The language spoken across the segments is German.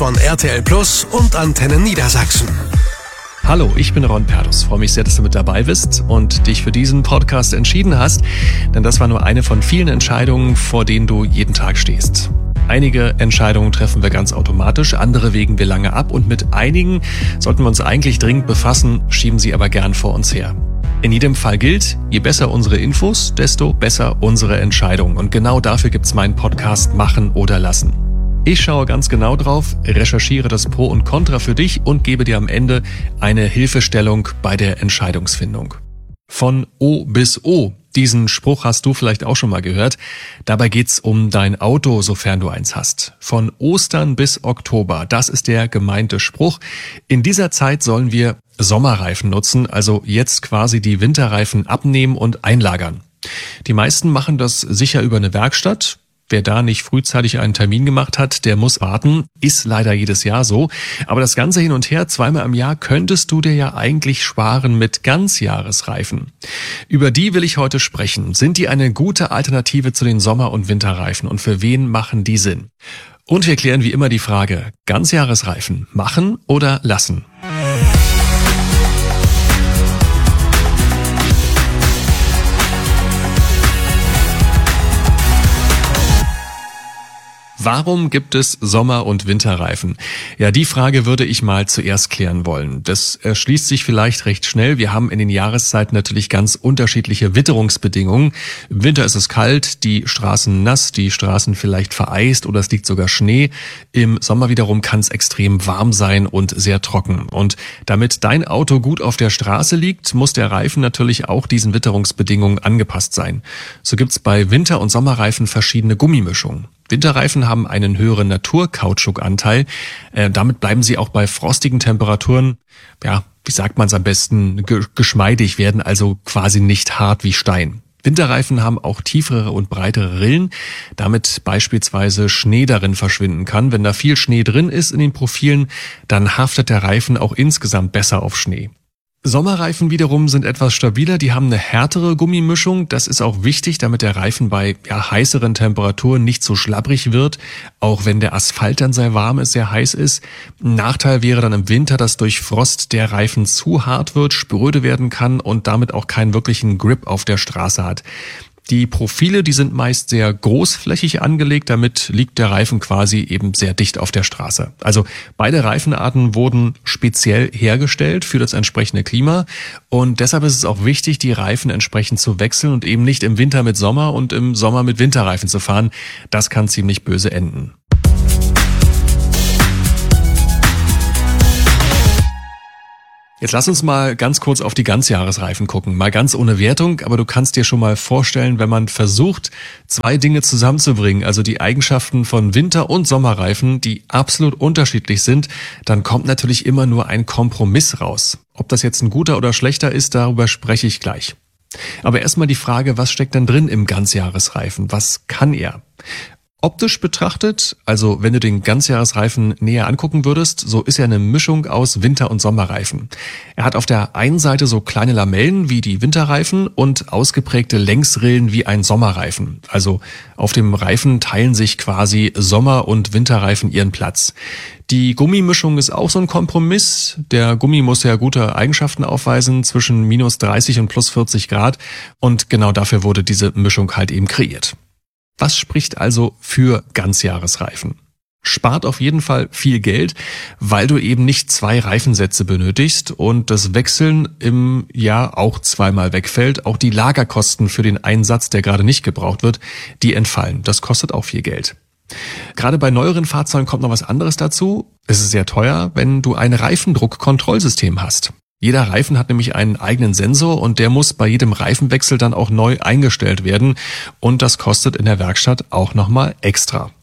von RTL Plus und Antenne Niedersachsen. Hallo, ich bin Ron Perdus. Freue mich sehr, dass du mit dabei bist und dich für diesen Podcast entschieden hast, denn das war nur eine von vielen Entscheidungen, vor denen du jeden Tag stehst. Einige Entscheidungen treffen wir ganz automatisch, andere wägen wir lange ab und mit einigen sollten wir uns eigentlich dringend befassen, schieben sie aber gern vor uns her. In jedem Fall gilt, je besser unsere Infos, desto besser unsere Entscheidungen. Und genau dafür gibt's meinen Podcast Machen oder Lassen. Ich schaue ganz genau drauf, recherchiere das Pro und Contra für dich und gebe dir am Ende eine Hilfestellung bei der Entscheidungsfindung. Von O bis O. Diesen Spruch hast du vielleicht auch schon mal gehört. Dabei geht's um dein Auto, sofern du eins hast. Von Ostern bis Oktober, das ist der gemeinte Spruch. In dieser Zeit sollen wir Sommerreifen nutzen, also jetzt quasi die Winterreifen abnehmen und einlagern. Die meisten machen das sicher über eine Werkstatt. Wer da nicht frühzeitig einen Termin gemacht hat, der muss warten. Ist leider jedes Jahr so. Aber das Ganze hin und her, zweimal im Jahr, könntest du dir ja eigentlich sparen mit Ganzjahresreifen. Über die will ich heute sprechen. Sind die eine gute Alternative zu den Sommer- und Winterreifen? Und für wen machen die Sinn? Und wir klären wie immer die Frage, Ganzjahresreifen machen oder lassen? Warum gibt es Sommer- und Winterreifen? Ja, die Frage würde ich mal zuerst klären wollen. Das erschließt sich vielleicht recht schnell. Wir haben in den Jahreszeiten natürlich ganz unterschiedliche Witterungsbedingungen. Im Winter ist es kalt, die Straßen nass, die Straßen vielleicht vereist oder es liegt sogar Schnee. Im Sommer wiederum kann es extrem warm sein und sehr trocken. Und damit dein Auto gut auf der Straße liegt, muss der Reifen natürlich auch diesen Witterungsbedingungen angepasst sein. So gibt's bei Winter- und Sommerreifen verschiedene Gummimischungen. Winterreifen haben einen höheren Naturkautschukanteil. Damit bleiben sie auch bei frostigen Temperaturen, ja, wie sagt man es am besten, geschmeidig, werden also quasi nicht hart wie Stein. Winterreifen haben auch tiefere und breitere Rillen, damit beispielsweise Schnee darin verschwinden kann. Wenn da viel Schnee drin ist in den Profilen, dann haftet der Reifen auch insgesamt besser auf Schnee. Sommerreifen wiederum sind etwas stabiler, die haben eine härtere Gummimischung. Das ist auch wichtig, damit der Reifen bei heißeren Temperaturen nicht so schlabbrig wird, auch wenn der Asphalt dann sehr warm ist, sehr heiß ist. Ein Nachteil wäre dann im Winter, dass durch Frost der Reifen zu hart wird, spröde werden kann und damit auch keinen wirklichen Grip auf der Straße hat. Die Profile, die sind meist sehr großflächig angelegt, damit liegt der Reifen quasi eben sehr dicht auf der Straße. Also beide Reifenarten wurden speziell hergestellt für das entsprechende Klima und deshalb ist es auch wichtig, die Reifen entsprechend zu wechseln und eben nicht im Winter mit Sommer und im Sommer mit Winterreifen zu fahren. Das kann ziemlich böse enden. Jetzt lass uns mal ganz kurz auf die Ganzjahresreifen gucken. Mal ganz ohne Wertung, aber du kannst dir schon mal vorstellen, wenn man versucht, zwei Dinge zusammenzubringen, also die Eigenschaften von Winter- und Sommerreifen, die absolut unterschiedlich sind, dann kommt natürlich immer nur ein Kompromiss raus. Ob das jetzt ein guter oder schlechter ist, darüber spreche ich gleich. Aber erstmal die Frage, was steckt denn drin im Ganzjahresreifen? Was kann er? Optisch betrachtet, also wenn du den Ganzjahresreifen näher angucken würdest, so ist er eine Mischung aus Winter- und Sommerreifen. Er hat auf der einen Seite so kleine Lamellen wie die Winterreifen und ausgeprägte Längsrillen wie ein Sommerreifen. Also auf dem Reifen teilen sich quasi Sommer- und Winterreifen ihren Platz. Die Gummimischung ist auch so ein Kompromiss. Der Gummi muss ja gute Eigenschaften aufweisen zwischen minus 30 und plus 40 Grad und genau dafür wurde diese Mischung halt eben kreiert. Was spricht also für Ganzjahresreifen? Spart auf jeden Fall viel Geld, weil du eben nicht zwei Reifensätze benötigst und das Wechseln im Jahr auch zweimal wegfällt. Auch die Lagerkosten für den Einsatz, der gerade nicht gebraucht wird, die entfallen. Das kostet auch viel Geld. Gerade bei neueren Fahrzeugen kommt noch was anderes dazu. Es ist sehr teuer, wenn du ein Reifendruckkontrollsystem hast. Jeder Reifen hat nämlich einen eigenen Sensor und der muss bei jedem Reifenwechsel dann auch neu eingestellt werden und das kostet in der Werkstatt auch nochmal extra.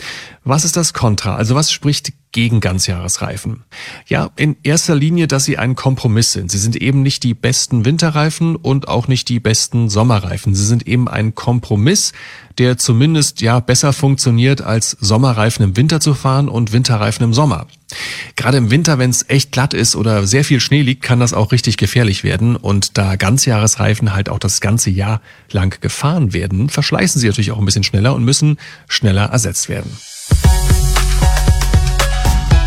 Was ist das Kontra? Also was spricht gegen Ganzjahresreifen? Ja, in erster Linie, dass sie ein Kompromiss sind. Sie sind eben nicht die besten Winterreifen und auch nicht die besten Sommerreifen. Sie sind eben ein Kompromiss, der zumindest besser funktioniert, als Sommerreifen im Winter zu fahren und Winterreifen im Sommer. Gerade im Winter, wenn es echt glatt ist oder sehr viel Schnee liegt, kann das auch richtig gefährlich werden. Und da Ganzjahresreifen halt auch das ganze Jahr lang gefahren werden, verschleißen sie natürlich auch ein bisschen schneller und müssen schneller ersetzt werden.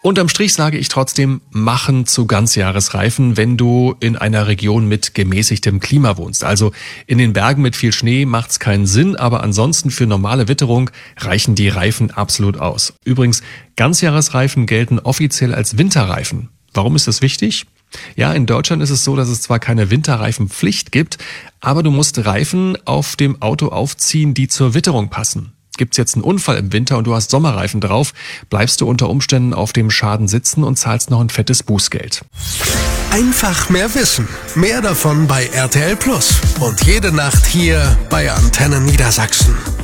Unterm Strich sage ich trotzdem, machen zu Ganzjahresreifen, wenn du in einer Region mit gemäßigtem Klima wohnst. Also in den Bergen mit viel Schnee macht's keinen Sinn, aber ansonsten für normale Witterung reichen die Reifen absolut aus. Übrigens, Ganzjahresreifen gelten offiziell als Winterreifen. Warum ist das wichtig? Ja, in Deutschland ist es so, dass es zwar keine Winterreifenpflicht gibt, aber du musst Reifen auf dem Auto aufziehen, die zur Witterung passen. Gibt's jetzt einen Unfall im Winter und du hast Sommerreifen drauf, bleibst du unter Umständen auf dem Schaden sitzen und zahlst noch ein fettes Bußgeld. Einfach mehr wissen. Mehr davon bei RTL Plus. Und jede Nacht hier bei Antenne Niedersachsen.